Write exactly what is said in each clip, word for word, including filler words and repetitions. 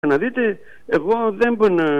Να δείτε, εγώ δεν,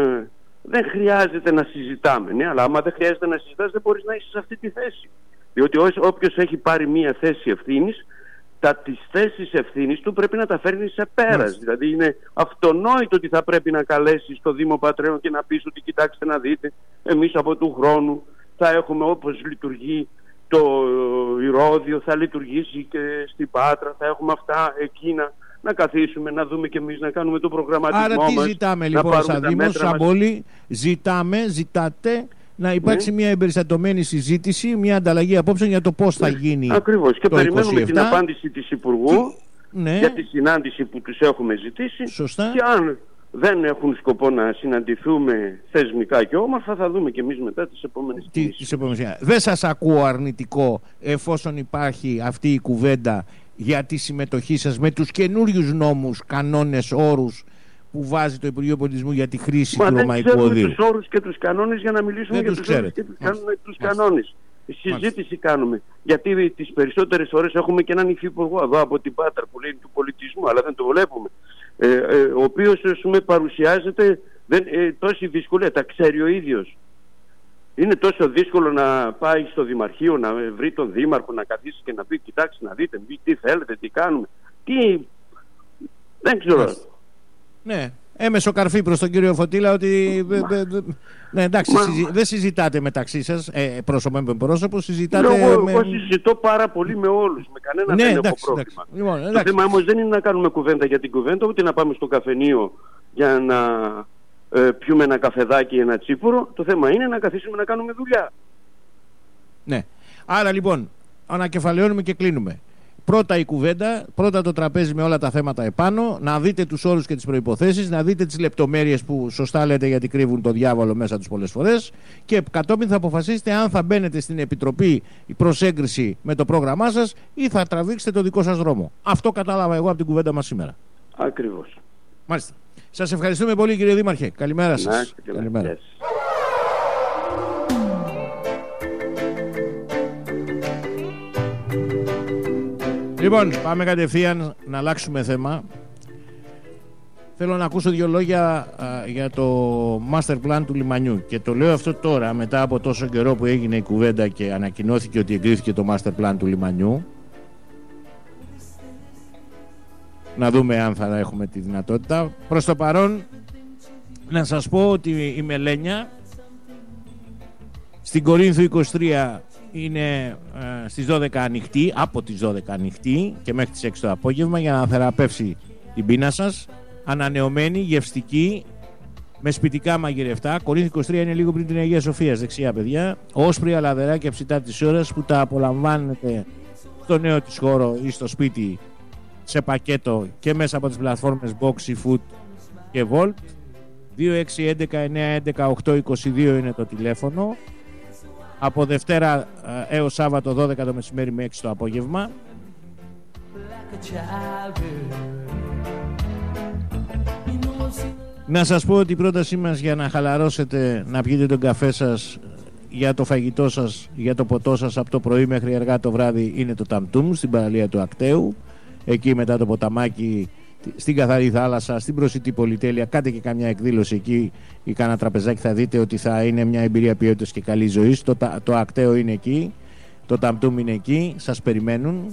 δεν χρειάζεται να συζητάμε. Ναι, αλλά άμα δεν χρειάζεται να συζητάς, δεν μπορείς να είσαι σε αυτή τη θέση. Διότι όποιος έχει πάρει μία θέση ευθύνης, τα τις θέσεις ευθύνης του πρέπει να τα φέρνει σε πέρας. Mm. Δηλαδή είναι αυτονόητο ότι θα πρέπει να καλέσεις το Δήμο Πατρέων και να πεις ότι κοιτάξτε να δείτε, εμείς από του χρόνου θα έχουμε, όπως λειτουργεί το Ηρώδειο, θα λειτουργήσει και στην Πάτρα, θα έχουμε αυτά εκείνα. Να καθίσουμε, να δούμε και εμείς, να κάνουμε τον προγραμματισμό μας. Άρα τι ζητάμε λοιπόν σαν Δήμος, σαν πόλη? Ζητάμε, ζητάτε να υπάρξει ναι. μια εμπεριστατωμένη συζήτηση, μια ανταλλαγή απόψεων για το πώς ναι. θα γίνει. Ακριβώς. Και το περιμένουμε είκοσι επτά. Την απάντηση της Υπουργού ναι. για τη συνάντηση που τους έχουμε ζητήσει. Σωστά. Και αν δεν έχουν σκοπό να συναντηθούμε θεσμικά και όμορφα, θα δούμε και εμείς μετά τις επόμενες κινήσεις. Δεν σας ακούω αρνητικό εφόσον υπάρχει αυτή η κουβέντα για τη συμμετοχή σας με τους καινούριους νόμους, κανόνες, όρους που βάζει το Υπουργείο Πολιτισμού για τη χρήση Μα του Ρωμαϊκού Οδείου. Μα δεν ξέρουμε τους όρους και τους κανόνες για να μιλήσουμε δεν για τους τους ξέρετε. όρους και τους, Μάλιστα. τους κανόνες. Συζήτηση Μάλιστα. κάνουμε. Γιατί τις περισσότερες φορές έχουμε και έναν υφυπουργό εδώ από την Πάτρα που λέει του πολιτισμού, αλλά δεν το βλέπουμε. Ε, ε, ο οποίος πούμε, παρουσιάζεται δεν, ε, τόση δυσκολία, τα ξέρει ο ίδιος. Είναι τόσο δύσκολο να πάει στο Δημαρχείο, να βρει τον Δήμαρχο, να καθίσει και να πει κοιτάξτε να δείτε τι θέλετε, τι κάνουμε. Τι... Δεν ξέρω. Ναι, έμεσο καρφί προς τον κύριο Φωτήλα ότι... Μα... Ναι, εντάξει, Μα... συζη... δεν συζητάτε μεταξύ σας, ε, πρόσωπο με πρόσωπο, συζητάτε... Εγώ, με... εγώ συζητώ πάρα πολύ με όλους, με κανένα ναι, δεν εντάξει, έχω πρόβλημα. Λοιπόν, εντάξει. Το θέμα όμως δεν είναι να κάνουμε κουβέντα για την κουβέντα, ούτε να πάμε στο καφενείο για να... Ε, πιούμε ένα καφεδάκι ή ένα τσίπουρο. Το θέμα είναι να καθίσουμε να κάνουμε δουλειά. Ναι. Άρα λοιπόν ανακεφαλαιώνουμε και κλείνουμε. Πρώτα η κουβέντα, πρώτα το τραπέζι με όλα τα θέματα επάνω, να δείτε τους όρους και τις προϋποθέσεις, να δείτε τις λεπτομέρειες που σωστά λέτε γιατί κρύβουν το διάβολο μέσα τους πολλές φορές και κατόπιν θα αποφασίσετε αν θα μπαίνετε στην Επιτροπή προς έγκριση με το πρόγραμμά σας ή θα τραβήξετε το δικό σας δρόμο. Αυτό κατάλαβα εγώ από την κουβέντα μας σήμερα. Ακριβώς. Μάλιστα. Σας ευχαριστούμε πολύ κύριε Δήμαρχε. Καλημέρα σας. Να, Καλημέρα. Yes. Λοιπόν, πάμε κατευθείαν να αλλάξουμε θέμα. Θέλω να ακούσω δύο λόγια α, για το master plan του λιμανιού. Και το λέω αυτό τώρα, μετά από τόσο καιρό που έγινε η κουβέντα και ανακοινώθηκε ότι εγκρίθηκε το master plan του λιμανιού. Να δούμε αν θα έχουμε τη δυνατότητα. Προς το παρόν, να σας πω ότι η Μελένια στην Κορίνθου είκοσι τρία είναι ε, στις δώδεκα ανοιχτή, από τις δώδεκα ανοιχτή και μέχρι τις έξι το απόγευμα για να θεραπεύσει την πείνα σας. Ανανεωμένη, γευστική, με σπιτικά μαγειρευτά. Κορίνθου είκοσι τρία είναι λίγο πριν την Αγία Σοφίας, δεξιά παιδιά. Όσπρια, λαδερά και ψητά της ώρας που τα απολαμβάνετε στο νέο της χώρο ή στο σπίτι σε πακέτο και μέσα από τις πλατφόρμες Boxy Food και Volt. Δύο έξι έντεκα εννιά έντεκα οκτώ είκοσι δύο είναι το τηλέφωνο. Από Δευτέρα έως Σάββατο δώδεκα το μεσημέρι με έξι το απόγευμα. Να σας πω ότι η πρότασή μας για να χαλαρώσετε, να πιείτε τον καφέ σας, για το φαγητό σας, για το ποτό σας από το πρωί μέχρι αργά το βράδυ είναι το Ταμτούμ στην παραλία του Ακταίου. Εκεί μετά το ποταμάκι στην καθαρή θάλασσα, στην προσιτή πολυτέλεια, κάντε και καμιά εκδήλωση εκεί ή κάνα τραπεζάκι, θα δείτε ότι θα είναι μια εμπειρία ποιότητας και καλή ζωής. Το, το Ακταίο είναι εκεί, το Ταμτούμ είναι εκεί, σας περιμένουν.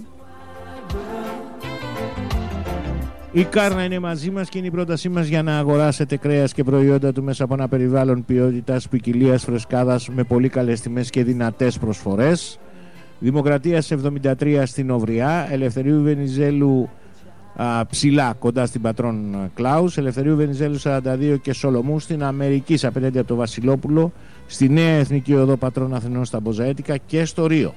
Η Κάρνα είναι μαζί μας και είναι η πρότασή μας για να αγοράσετε κρέας και προϊόντα του μέσα από ένα περιβάλλον ποιότητας, ποικιλίας, φρεσκάδας με πολύ καλές τιμές και δυνατές προσφορές. Δημοκρατίας εβδομήντα τρία στην Οβριά, Ελευθερίου Βενιζέλου α, ψηλά κοντά στην Πατρών Κλάους, Ελευθερίου Βενιζέλου σαράντα δύο και Σολομού στην Αμερικής απέναντι από το Βασιλόπουλο, στη Νέα Εθνική Οδό Πατρών Αθηνών στα Μποζαέτικα και στο Ρίο.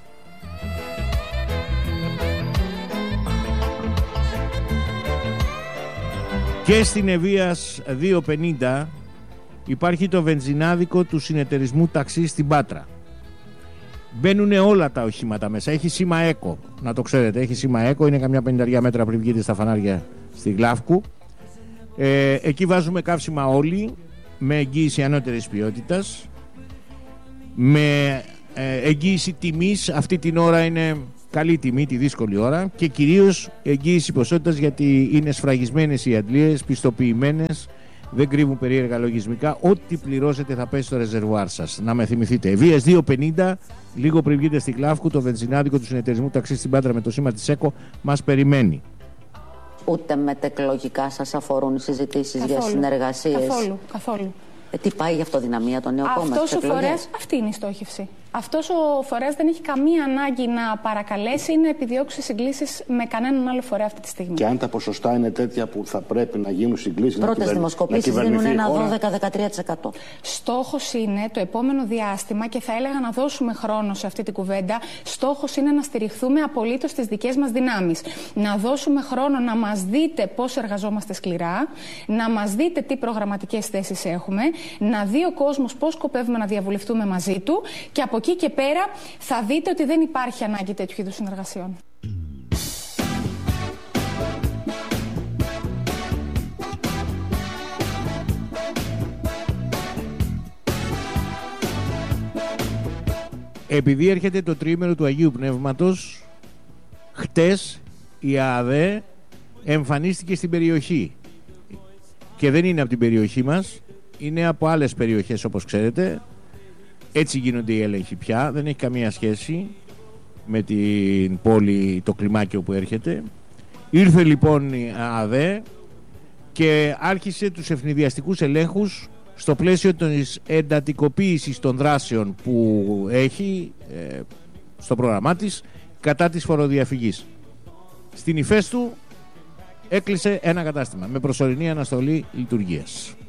Και στην Ευβοίας διακόσια πενήντα υπάρχει το βενζινάδικο του συνεταιρισμού ταξί στην Πάτρα. Μπαίνουν όλα τα οχήματα μέσα. Έχει σήμα ΕΚΟ, να το ξέρετε. Έχει σήμα ΕΚΟ, είναι καμιά πενήντα μέτρα πριν βγείτε στα φανάρια στη Γλάφκου. Ε, εκεί βάζουμε καύσιμα όλοι με εγγύηση ανώτερης ποιότητας, με ε, εγγύηση τιμής. Αυτή την ώρα είναι καλή τιμή τη δύσκολη ώρα και κυρίως εγγύηση ποσότητας, γιατί είναι σφραγισμένες οι αντλίες, πιστοποιημένες, δεν κρύβουν περίεργα λογισμικά. Ό,τι πληρώσετε θα πέσει στο ρεζερβουάρ σας. Να με θυμηθείτε. Ευβοίας δύο πενήντα, λίγο πριν βγείτε στη Κλάφκου, το βενζινάδικο του συνεταιρισμού ταξί στην Πάτρα με το σήμα της ΕΚΟ μας περιμένει. Ούτε μετεκλογικά σας αφορούν οι συζητήσεις για συνεργασίες? Καθόλου, καθόλου. Ε, τι πάει για αυτοδυναμία το νέο κόμμα? Αυτός ο φορέας, αυτή είναι η στόχευση. Αυτός ο φορέας δεν έχει καμία ανάγκη να παρακαλέσει ή να επιδιώξει συγκλήσεις με κανέναν άλλο φορέα αυτή τη στιγμή. Και αν τα ποσοστά είναι τέτοια που θα πρέπει να γίνουν συγκλήσεις, πρώτες να δημοσκοπήσεις δίνουν ένα δώδεκα με δεκατρία τοις εκατό. Στόχος είναι το επόμενο διάστημα, και θα έλεγα να δώσουμε χρόνο σε αυτή την κουβέντα, στόχος είναι να στηριχθούμε απολύτως στις δικές μας δυνάμεις. Να δώσουμε χρόνο να μας δείτε πώς εργαζόμαστε σκληρά, να μας δείτε τι προγραμματικές θέσεις έχουμε, να δει ο κόσμος πώς σκοπεύουμε να διαβουλευτούμε μαζί του, και από εκεί και πέρα θα δείτε ότι δεν υπάρχει ανάγκη τέτοιου είδους συνεργασιών. Επειδή έρχεται το τριήμερο του Αγίου Πνεύματος, χτες η ΑΑΔΕ εμφανίστηκε στην περιοχή και δεν είναι από την περιοχή μας, είναι από άλλες περιοχές όπως ξέρετε. Έτσι γίνονται οι έλεγχοι πια, δεν έχει καμία σχέση με την πόλη, το κλιμάκιο που έρχεται. Ήρθε λοιπόν η ΑΑΔΕ και άρχισε τους ευνηδιαστικούς ελέγχους στο πλαίσιο της εντατικοποίησης των δράσεων που έχει ε, στο πρόγραμμά της κατά της φοροδιαφυγής. Στην Ηφαίστου έκλεισε ένα κατάστημα με προσωρινή αναστολή λειτουργίας.